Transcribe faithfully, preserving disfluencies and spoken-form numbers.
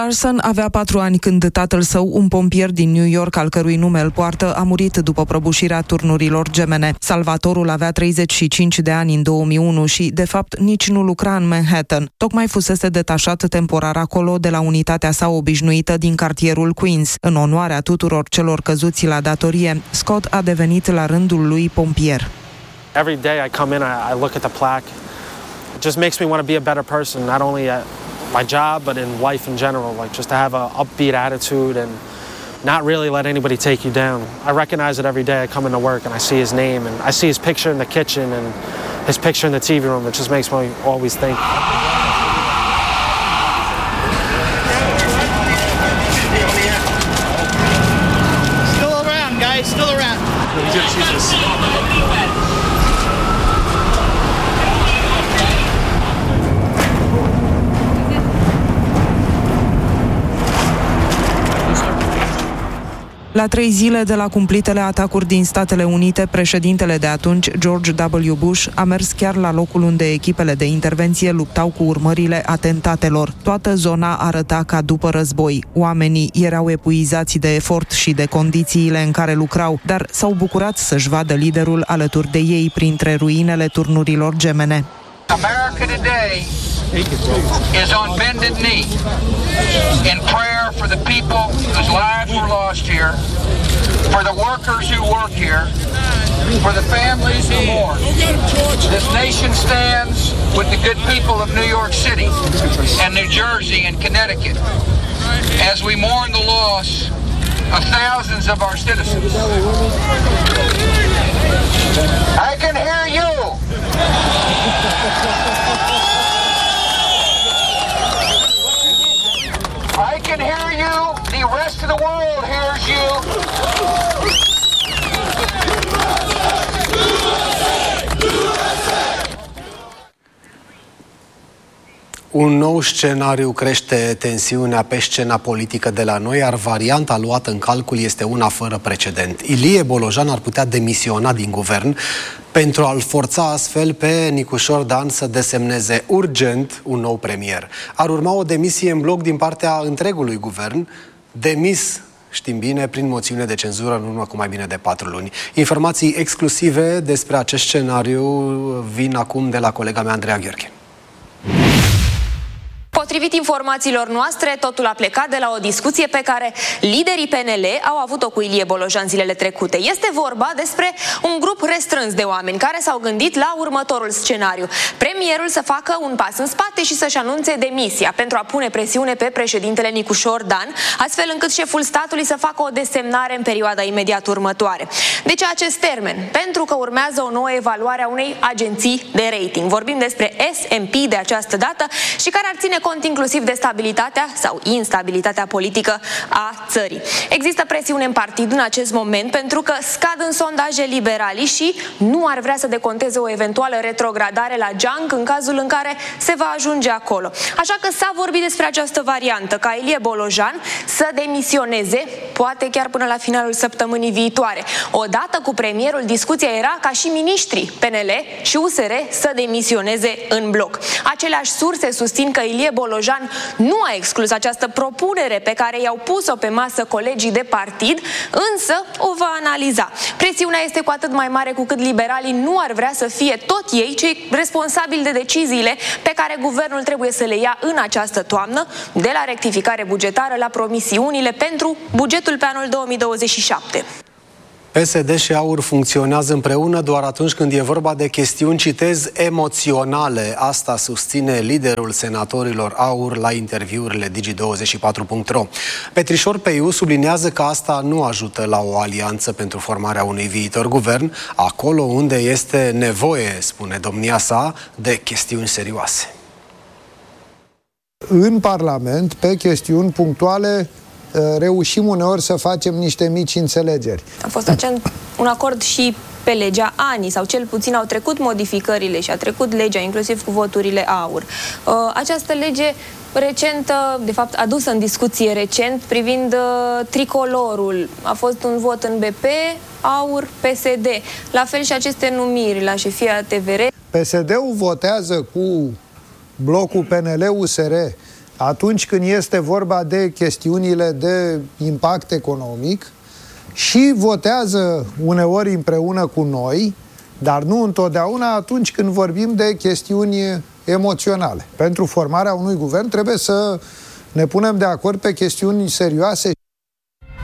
Larson avea patru ani când tatăl său, un pompier din New York, al cărui nume îl poartă, a murit după prăbușirea turnurilor gemene. Salvatorul avea treizeci și cinci de ani în două mii unu și, de fapt, nici nu lucra în Manhattan. Tocmai fusese detașat temporar acolo de la unitatea sa obișnuită din cartierul Queens. În onoarea tuturor celor căzuți la datorie, Scott a devenit la rândul lui pompier. Every day I come in, I, I look at the plaque. It just makes me want to be a better person, not only at my job, but in life in general, like just to have an upbeat attitude and not really let anybody take you down. I recognize it every day I come into work and I see his name and I see his picture in the kitchen and his picture in the T V room. It just makes me always think. Still around, guys, still around. La trei zile de la cumplitele atacuri din Statele Unite, președintele de atunci, George W. Bush, a mers chiar la locul unde echipele de intervenție luptau cu urmările atentatelor. Toată zona arăta ca după război. Oamenii erau epuizați de efort și de condițiile în care lucrau, dar s-au bucurat să-și vadă liderul alături de ei printre ruinele turnurilor gemene. America today is on bended knee in prayer for the people whose lives were lost here, for the workers who work here, for the families who mourn. This nation stands with the good people of New York City and New Jersey and Connecticut as we mourn the loss of thousands of our citizens. I can hear you. I can hear you. The rest of the world hears you. Un nou scenariu crește tensiunea pe scena politică de la noi, iar varianta luată în calcul este una fără precedent. Ilie Bolojan ar putea demisiona din guvern pentru a-l forța astfel pe Nicușor Dan să desemneze urgent un nou premier. Ar urma o demisie în bloc din partea întregului guvern, demis, știm bine, prin moțiune de cenzură în urmă cu mai bine de patru luni. Informații exclusive despre acest scenariu vin acum de la colega mea, Andreea Gheorghe. Potrivit informațiilor noastre, totul a plecat de la o discuție pe care liderii P N L au avut-o cu Ilie Bolojan zilele trecute. Este vorba despre un grup restrâns de oameni care s-au gândit la următorul scenariu. Premierul să facă un pas în spate și să-și anunțe demisia pentru a pune presiune pe președintele Nicușor Dan, astfel încât șeful statului să facă o desemnare în perioada imediat următoare. De ce acest termen? Pentru că urmează o nouă evaluare a unei agenții de rating. Vorbim despre S and P de această dată și care ar ține cont inclusiv de stabilitatea sau instabilitatea politică a țării. Există presiune în partid în acest moment pentru că scad în sondaje liberalii și nu ar vrea să deconteze o eventuală retrogradare la geanc în cazul în care se va ajunge acolo. Așa că s-a vorbit despre această variantă, ca Ilie Bolojan să demisioneze, poate chiar până la finalul săptămânii viitoare. Odată cu premierul, discuția era ca și miniștrii P N L și U S R să demisioneze în bloc. Aceleași surse susțin că Ilie Bolojan nu a exclus această propunere pe care i-au pus-o pe masă colegii de partid, însă o va analiza. Presiunea este cu atât mai mare cu cât liberalii nu ar vrea să fie tot ei cei responsabili de deciziile pe care guvernul trebuie să le ia în această toamnă, de la rectificare bugetară la promisiunile pentru bugetul pe anul două mii douăzeci și șapte. P S D și AUR funcționează împreună doar atunci când e vorba de chestiuni, citez, emoționale. Asta susține liderul senatorilor AUR la interviurile Digi douăzeci și patru punct ro. Petrișor Peiu subliniază că asta nu ajută la o alianță pentru formarea unui viitor guvern, acolo unde este nevoie, spune domnia sa, de chestiuni serioase. În Parlament, pe chestiuni punctuale, reușim uneori să facem niște mici înțelegeri. A fost acel, un acord și pe legea A N I, sau cel puțin au trecut modificările și a trecut legea, inclusiv cu voturile AUR. Această lege recentă, de fapt adusă în discuție recent, privind tricolorul. A fost un vot în B P, AUR, P S D. La fel și aceste numiri la șefia T V R. P S D-ul votează cu blocul P N L U S R atunci când este vorba de chestiunile de impact economic și votează uneori împreună cu noi, dar nu întotdeauna atunci când vorbim de chestiuni emoționale. Pentru formarea unui guvern trebuie să ne punem de acord pe chestiuni serioase.